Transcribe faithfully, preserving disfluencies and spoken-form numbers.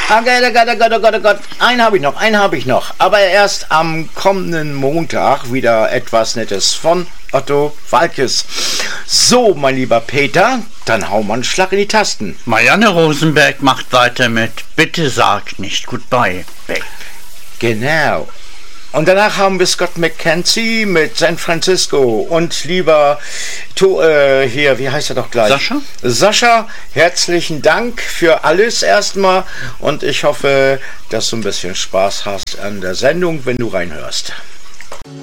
Ah, Gott, oh Gott, oh Gott, oh Gott, oh Gott. Einen habe ich noch, einen habe ich noch. Aber erst am kommenden Montag wieder etwas Nettes von Otto Waalkes. So, mein lieber Peter, dann hau mal einen Schlag in die Tasten. Marianne Rosenberg macht weiter mit Bitte sag nicht Goodbye, Babe. Genau. Und danach haben wir Scott McKenzie mit San Francisco. Und lieber to, äh, hier, wie heißt er doch gleich? Sascha? Sascha, herzlichen Dank für alles erstmal. Und ich hoffe, dass du ein bisschen Spaß hast an der Sendung, wenn du reinhörst.